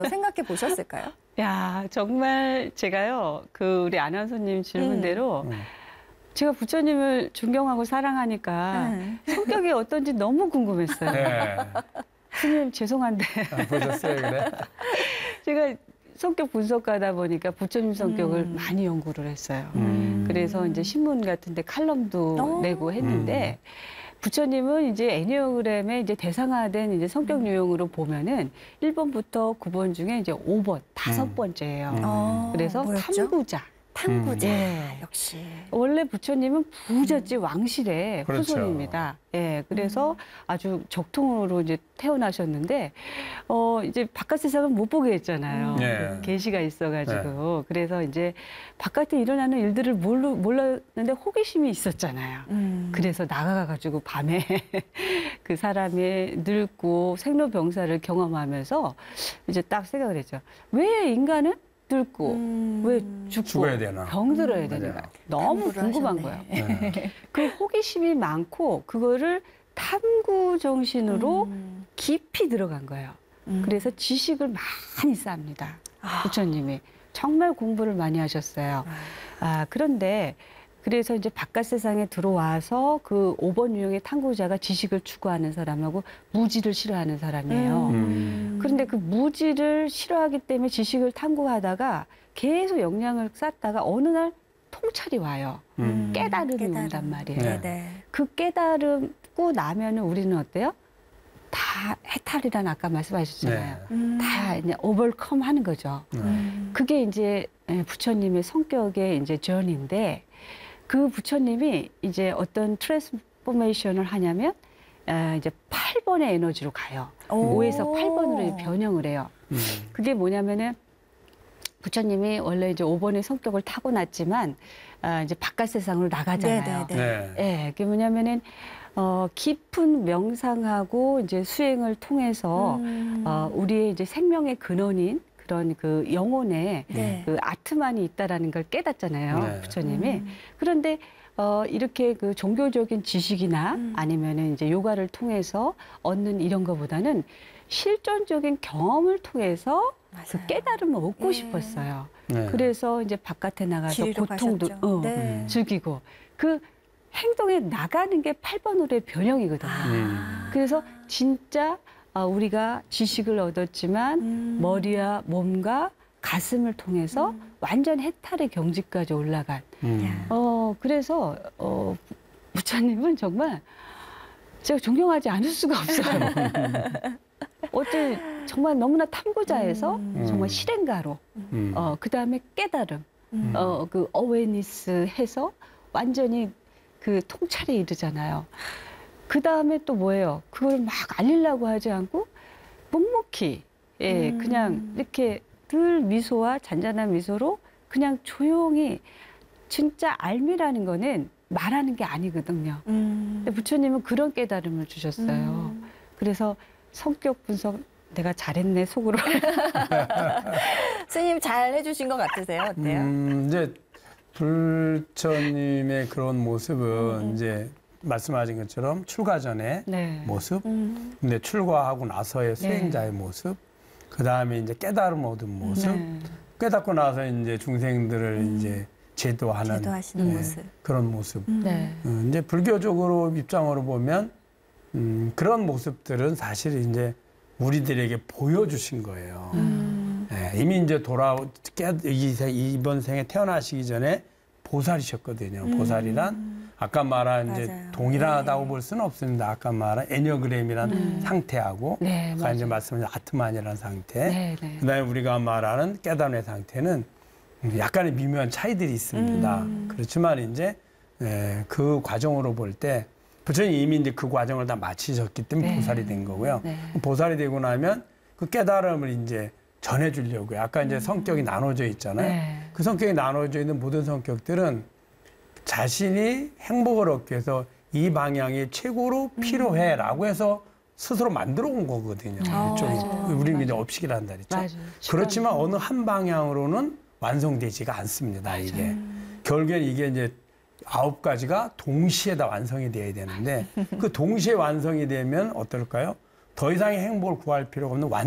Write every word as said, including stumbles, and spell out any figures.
생각해 보셨을까요? 야, 정말 제가요, 그 우리 아나운서님 질문대로 음. 제가 부처님을 존경하고 사랑하니까 음. 성격이 어떤지 너무 궁금했어요. 네. 스님 죄송한데 아, 보셨어요, 그래? 제가 성격 분석가다 보니까 부처님 성격을 음. 많이 연구를 했어요. 음. 그래서 이제 신문 같은 데 칼럼도 오. 내고 했는데 부처님은 이제 애니어그램의 이제 대상화된 이제 성격 유형으로 보면은 일 번부터 구 번 중에 이제 오 번, 다섯 음. 번째예요. 음. 어, 그래서 뭐였죠? 탐구자. 탐구자. 예. 역시. 원래 부처님은 부잣집 왕실의 그렇죠. 후손입니다. 예, 그래서 음. 아주 적통으로 이제 태어나셨는데, 어, 이제 바깥 세상을 못 보게 했잖아요. 음. 예. 그 계시가 있어가지고. 그래서 이제 바깥에 일어나는 일들을 몰라, 몰랐는데 호기심이 있었잖아요. 음. 그래서 나가가지고 밤에 그 사람의 늙고 생로병사를 경험하면서 이제 딱 생각을 했죠. 왜 인간은 늙고 음. 왜 죽고 죽어야 되나? 병들어야 음, 되는가. 맞아요. 너무 탐구를 궁금한 하셨네. 거예요. 네. 그 호기심이 많고 그거를 탐구 정신으로 음. 깊이 들어간 거예요. 음. 그래서 지식을 많이 쌓습니다. 아. 부처님이. 정말 공부를 많이 하셨어요. 아, 그런데 그래서 이제 바깥 세상에 들어와서 그 오 번 유형의 탐구자가 지식을 추구하는 사람하고 무지를 싫어하는 사람이에요. 음. 그런데 그 무지를 싫어하기 때문에 지식을 탐구하다가 계속 역량을 쌓다가 어느 날 통찰이 와요. 음. 깨달음이 깨달음. 온단 말이에요. 네. 네. 그 깨달음고 나면은 우리는 어때요? 다 해탈이란 아까 말씀하셨잖아요. 네. 음. 다 이제 오버컴 하는 거죠. 네. 음. 그게 이제 부처님의 성격의 이제 전인데 그 부처님이 이제 어떤 트랜스포메이션을 하냐면 어, 이제 팔 번의 에너지로 가요. 오. 오에서 팔 번으로 변형을 해요. 음. 그게 뭐냐면은 부처님이 원래 이제 오 번의 성격을 타고났지만 아, 이제 바깥 세상으로 나가잖아요. 네네네. 네. 예, 그게 뭐냐면은 어, 깊은 명상하고 이제 수행을 통해서 음. 어, 우리의 이제 생명의 근원인 그런 그 영혼의 네. 그 아트만이 있다라는 걸 깨닫잖아요, 네. 부처님이. 음. 그런데 어, 이렇게 그 종교적인 지식이나 음. 아니면은 이제 요가를 통해서 얻는 이런 거보다는 실존적인 경험을 통해서 그 맞아요. 깨달음을 얻고 예. 싶었어요. 네. 그래서 이제 바깥에 나가서 길이로 고통도 가셨죠. 어, 네. 즐기고 그 행동에 나가는 게 팔 번으로의 변형이거든요. 아. 그래서 진짜 어, 우리가 지식을 얻었지만 음. 머리와 몸과 가슴을 통해서 음. 완전 해탈의 경지까지 올라간. 음. 야. 어 그래서 어, 부처님은 정말 제가 존경하지 않을 수가 없어요. 어째 정말 너무나 탐구자에서 음. 정말 실행가로 음. 어, 그다음에 깨달음, 음. 어, 그 어웨니스 해서 완전히 그 통찰에 이르잖아요. 그 다음에 또 뭐예요? 그걸 막 알리려고 하지 않고 묵묵히, 예, 음. 그냥 이렇게 늘 미소와 잔잔한 미소로 그냥 조용히 진짜 알미라는 거는 말하는 게 아니거든요. 음. 근데 부처님은 그런 깨달음을 주셨어요. 음. 그래서 성격 분석 내가 잘했네 속으로. 스님 잘 해주신 것 같으세요? 어때요? 음, 이제 불처님의 그런 모습은 음. 이제 말씀하신 것처럼 출가 전의 네. 모습, 음. 근데 출가하고 나서의 수행자의 모습, 그 다음에 이제 깨달음 얻은 모습, 네. 깨닫고 나서 이제 중생들을 음. 이제 제도하는 제도하시는 네. 모습. 그런 모습. 음. 네. 음, 이제 불교적으로 입장으로 보면 음, 그런 모습들은 사실 이제 우리들에게 보여주신 거예요. 음. 예, 이미 이제 돌아 깨- 이 세- 이번 생에 태어나시기 전에 보살이셨거든요. 음. 보살이란 아까 말한 이제 맞아요. 동일하다고 네. 볼 수는 없습니다. 아까 말한 애니어그램이란 음. 상태하고 네, 아까 이제 맞아요. 말씀하신 아트만이라는 상태, 네, 네. 그다음에 우리가 말하는 깨달음의 상태는 약간의 미묘한 차이들이 있습니다. 음. 그렇지만 이제 예, 그 과정으로 볼 때 부처님 이미 이제 그 과정을 다 마치셨기 때문에 네. 보살이 된 거고요. 네. 보살이 되고 나면 그 깨달음을 이제 전해주려고요. 아까 이제 성격이 나눠져 있잖아요. 네. 그 성격이 나눠져 있는 모든 성격들은 자신이 행복을 얻기 위해서 이 방향이 최고로 필요해라고 해서 스스로 만들어 온 거거든요. 아, 일종의. 맞아요. 우리는 이제 맞아요. 업식이란다 그랬죠. 맞아요. 그렇지만 어느 한 방향으로는 완성되지가 않습니다. 이게 음. 결국엔 이게 이제 아홉 가지가 동시에 다 완성이 돼야 되는데 그 동시에 완성이 되면 어떨까요? 더 이상의 행복을 구할 필요가 없는 완